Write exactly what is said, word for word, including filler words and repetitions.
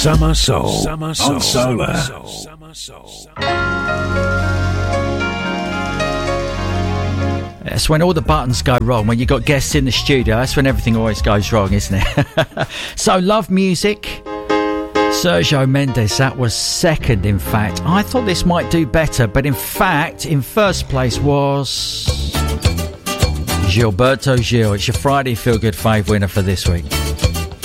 Summer Soul. Summer Soul. On Solar. Summer Soul. That's when all the buttons go wrong. When you've got guests in the studio, that's when everything always goes wrong, isn't it? So, Love Music. Sergio Mendes, that was second, in fact. I thought this might do better, but in fact, in first place was Gilberto Gil. It's your Friday Feel Good Fave winner for this week.